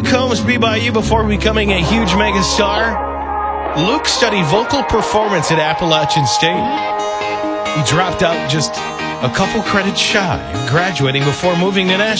Combs BYU before becoming a huge megastar. Luke studied vocal performance at Appalachian State. He dropped out just a couple credits shy of graduating before moving to Nashville.